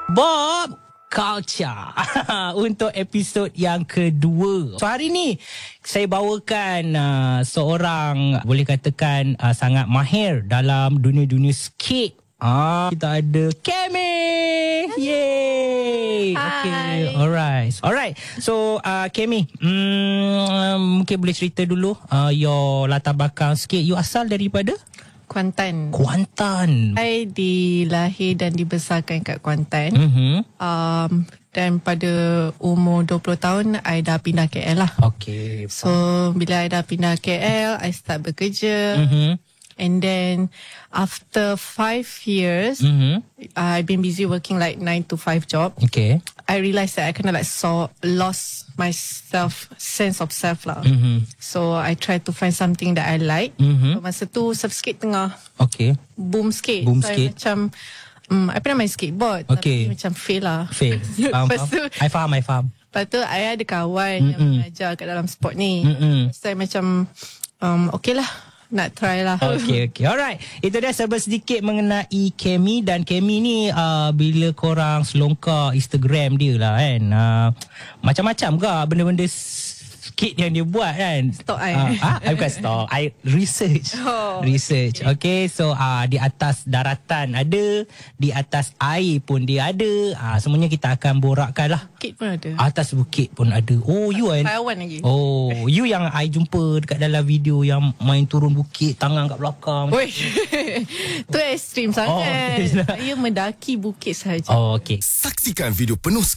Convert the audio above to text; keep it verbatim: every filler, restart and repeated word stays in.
Bob Culture untuk episod yang kedua. So hari ni saya bawakan uh, seorang boleh katakan uh, sangat mahir dalam dunia-dunia skate. Ah, kita ada Kemi. Yay. Hi. Okay, alright. Alright. So uh, Kemi, mm, mungkin boleh cerita dulu uh, your latar belakang skate. You asal daripada Kuantan. Kuantan. Saya dilahir dan dibesarkan kat Kuantan. Mm-hmm. Um, dan pada umur dua puluh tahun, I dah pindah K L lah. Okay. So, bila I dah pindah K L, I start bekerja. Mm-hmm. And then, after five years, Mm-hmm. I've been busy working like nine to five job. Okay. I realized that I kind of like saw, lost myself, sense of self lah. Mm-hmm. So, I tried to find something that I like. Mm-hmm. So, masa tu, surf skate tengah Okay. boom skate. Boom so, skate. I macam, um, I pernah main skateboard. Okay. Tapi macam fail lah. Fail. Faham, Lepas faham. tu, I faham, I faham. lepas tu, I ada kawan Mm-mm. yang mengajar kat dalam sport ni. Mm-mm. So, I macam, um, okay lah. Nak try lah. Okay, okay. Alright. Itu dia serba sedikit mengenai Kemi. Dan Kemi ni uh, bila korang selongkar Instagram dia lah kan. Uh, macam-macam ke benda-benda skit yang dia buat kan. Stalk I. Uh, ah, I bukan stalk. I research. Oh, research. Okay. okay. So uh, di atas daratan ada. Di atas air pun dia ada. Uh, semuanya kita akan borakkan lah. Bukit pun ada. Atas bukit pun ada. Oh, you kan? Taiwan lagi. Oh, you yang I jumpa dekat dalam video yang main turun bukit, tangan kat belakang. Woi, tu ekstrim sangat. Oh, okay. Saya mendaki bukit sahaja. Oh, okay. Saksikan video penuh